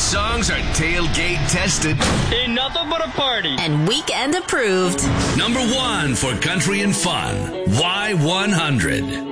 These songs are tailgate tested. Ain't nothing but a party. And weekend approved. Number 1 for country and fun. Y100.